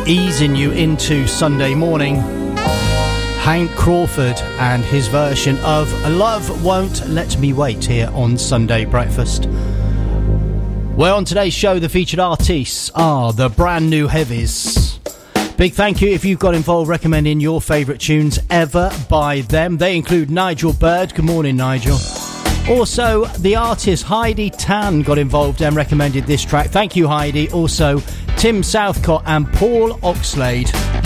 easing you into Sunday morning. Hank Crawford and his version of Love Won't Let Me Wait here on Sunday Breakfast. Well, on today's show, the featured artists are the Brand New Heavies. Big thank you if you've got involved recommending your favourite tunes ever by them. They include Nigel Bird. Good morning, Nigel. Also, the artist Heidi Tan got involved and recommended this track. Thank you, Heidi. Also, Tim Southcott and Paul Oxlade.